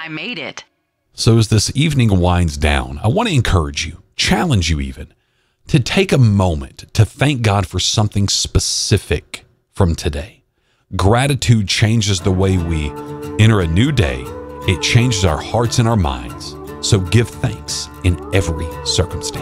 I made it. So as this evening winds down, I want to encourage you, challenge you even, to take a moment to thank God for something specific from today. Gratitude changes the way we enter a new day. It changes our hearts and our minds. So give thanks in every circumstance.